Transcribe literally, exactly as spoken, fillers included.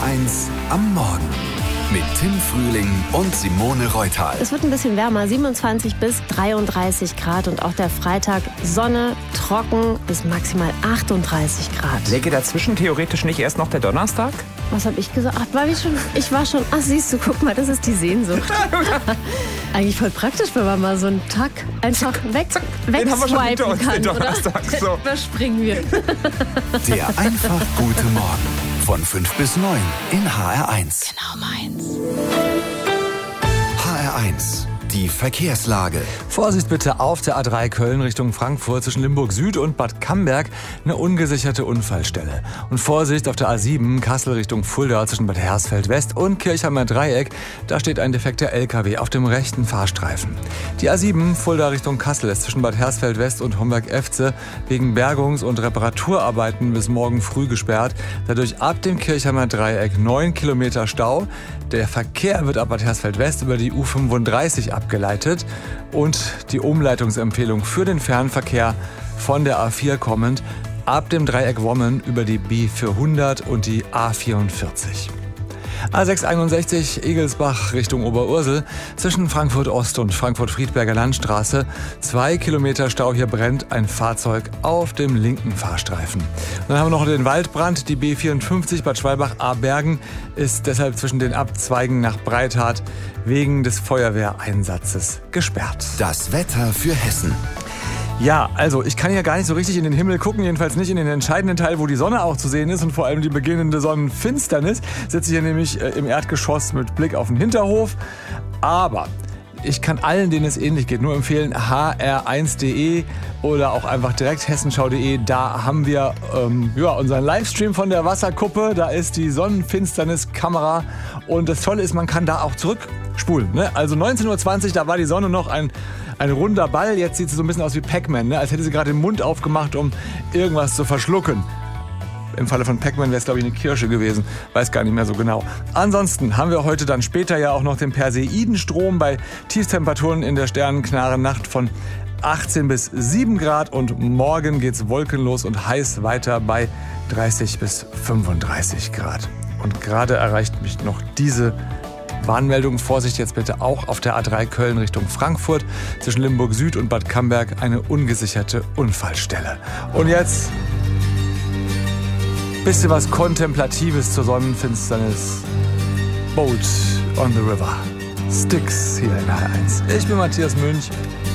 eins am Morgen mit Tim Frühling und Simone Reutal. Es wird ein bisschen wärmer, siebenundzwanzig bis dreiunddreißig Grad und auch der Freitag Sonne, trocken bis maximal achtunddreißig Grad. Läge dazwischen theoretisch nicht erst noch der Donnerstag? Was habe ich gesagt? Ach, war ich schon? Ich war schon. Ach, siehst du, guck mal, das ist die Sehnsucht. Eigentlich voll praktisch, wenn man mal so einen Tag einfach weg, wegswipen kann, oder? So. Überspringen wir. Der einfach gute Morgen von fünf bis neun in H R eins. Genau meins. H R eins. Die Verkehrslage. Vorsicht bitte auf der A drei Köln Richtung Frankfurt zwischen Limburg Süd und Bad Camberg eine ungesicherte Unfallstelle. Und Vorsicht auf der A sieben Kassel Richtung Fulda zwischen Bad Hersfeld West und Kirchheimer Dreieck. Da steht ein defekter L K W auf dem rechten Fahrstreifen. Die A sieben Fulda Richtung Kassel ist zwischen Bad Hersfeld West und Homberg-Efze wegen Bergungs- und Reparaturarbeiten bis morgen früh gesperrt. Dadurch ab dem Kirchheimer Dreieck neun Kilometer Stau. Der Verkehr wird ab Bad Hersfeld West über die U fünfunddreißig abgeleitet und die Umleitungsempfehlung für den Fernverkehr von der A vier kommend ab dem Dreieck Wommen über die B vierhundert und die A vierundvierzig. A sechs einundsechzig Egelsbach Richtung Oberursel zwischen Frankfurt Ost und Frankfurt-Friedberger Landstraße. Zwei Kilometer Stau, hier brennt ein Fahrzeug auf dem linken Fahrstreifen. Dann haben wir noch den Waldbrand. Die B vierundfünfzig Bad Schwalbach-Abergen ist deshalb zwischen den Abzweigen nach Breithardt wegen des Feuerwehreinsatzes gesperrt. Das Wetter für Hessen. Ja, also ich kann ja gar nicht so richtig in den Himmel gucken, jedenfalls nicht in den entscheidenden Teil, wo die Sonne auch zu sehen ist und vor allem die beginnende Sonnenfinsternis. Sitze ich hier nämlich äh, im Erdgeschoss mit Blick auf den Hinterhof. Aber ich kann allen, denen es ähnlich geht, nur empfehlen, h r eins punkt d e oder auch einfach direkt hessenschau punkt d e. Da haben wir ähm, ja, unseren Livestream von der Wasserkuppe. Da ist die Sonnenfinsterniskamera. Und das Tolle ist, man kann da auch zurückspulen. Ne? Also neunzehn Uhr zwanzig, da war die Sonne noch ein, ein runder Ball. Jetzt sieht sie so ein bisschen aus wie Pac-Man, ne? Als hätte sie gerade den Mund aufgemacht, um irgendwas zu verschlucken. Im Falle von Pac-Man wäre es, glaube ich, eine Kirsche gewesen. Weiß gar nicht mehr so genau. Ansonsten haben wir heute dann später ja auch noch den Perseidenstrom bei Tiefstemperaturen in der sternenknaren Nacht von achtzehn bis sieben Grad. Und morgen geht's wolkenlos und heiß weiter bei dreißig bis fünfunddreißig Grad. Und gerade erreicht mich noch diese Warnmeldung. Vorsicht jetzt bitte auch auf der A drei Köln Richtung Frankfurt zwischen Limburg Süd und Bad Camberg eine ungesicherte Unfallstelle. Und jetzt bisschen was Kontemplatives zur Sonnenfinsternis. Boat on the River. Styx hier in H R eins. Ich bin Matthias Münch.